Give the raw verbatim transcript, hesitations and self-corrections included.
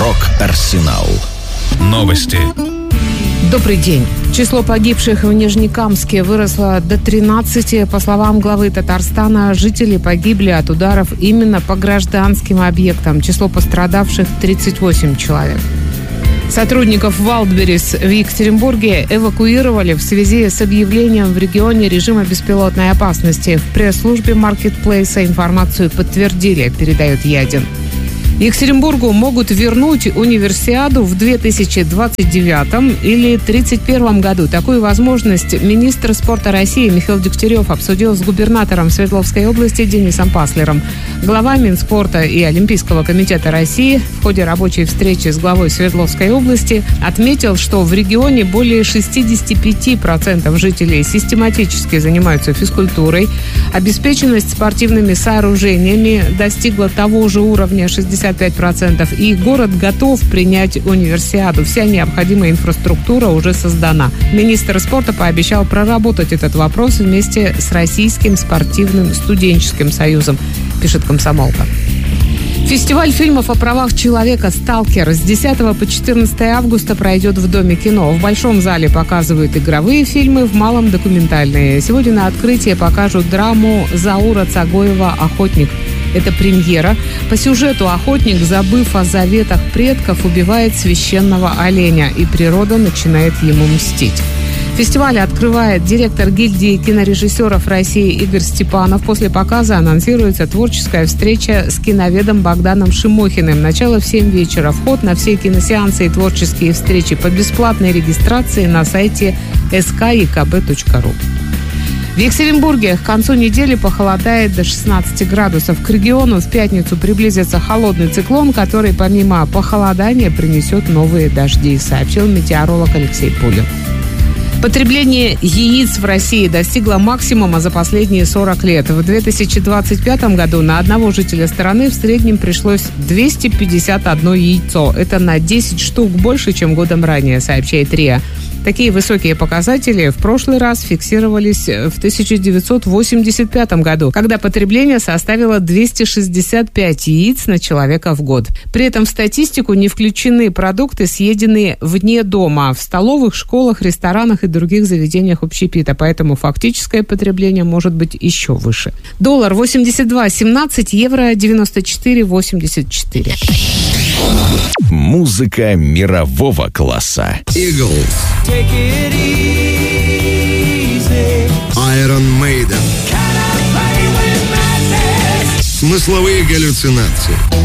Рок-Арсенал. Новости. Добрый день. Число погибших в Нижнекамске выросло до тринадцати. По словам главы Татарстана, жители погибли от ударов именно по гражданским объектам. Число пострадавших – тридцать восемь человек. Сотрудников Wildberries в Екатеринбурге эвакуировали в связи с объявлением в регионе режима беспилотной опасности. В пресс-службе маркетплейса информацию подтвердили, передает Ядин. Екатеринбургу могут вернуть универсиаду в две тысячи двадцать девятом или тридцать первом году. Такую возможность министр спорта России Михаил Дегтярев обсудил с губернатором Свердловской области Денисом Паслером. Глава Минспорта и Олимпийского комитета России в ходе рабочей встречи с главой Свердловской области отметил, что в регионе более шестьдесят пять процентов жителей систематически занимаются физкультурой. Обеспеченность спортивными сооружениями достигла того же уровня шестьдесят пять процентов, и город готов принять универсиаду. Вся необходимая инфраструктура уже создана. Министр спорта пообещал проработать этот вопрос вместе с Российским спортивным студенческим союзом, пишет «Комсомолка». Фестиваль фильмов о правах человека «Сталкер» с десятого по четырнадцатое августа пройдет в Доме кино. В Большом зале показывают игровые фильмы, в Малом – документальные. Сегодня на открытии покажут драму Заура Цагоева «Охотник». Это премьера. По сюжету охотник, забыв о заветах предков, убивает священного оленя, и природа начинает ему мстить. Фестиваль открывает директор гильдии кинорежиссеров России Игорь Степанов. После показа анонсируется творческая встреча с киноведом Богданом Шимохиным. Начало в семь вечера. Вход на все киносеансы и творческие встречи по бесплатной регистрации на сайте эс ка е ка бэ точка ру. В Екатеринбурге к концу недели похолодает до шестнадцати градусов. К региону в пятницу приблизится холодный циклон, который помимо похолодания принесет новые дожди, сообщил метеоролог Алексей Пулин. Потребление яиц в России достигло максимума за последние сорок лет. В две тысячи двадцать пятом году на одного жителя страны в среднем пришлось двести пятьдесят одно яйцо. Это на десять штук больше, чем годом ранее, сообщает РИА. Такие высокие показатели в прошлый раз фиксировались в тысяча девятьсот восемьдесят пятом году, когда потребление составило двести шестьдесят пять яиц на человека в год. При этом в статистику не включены продукты, съеденные вне дома, в столовых, школах, ресторанах и других заведениях общепита, поэтому фактическое потребление может быть еще выше. Доллар восемьдесят два семнадцать, евро девяносто четыре восемьдесят четыре. Музыка мирового класса. Eagles. Iron Maiden. Смысловые галлюцинации.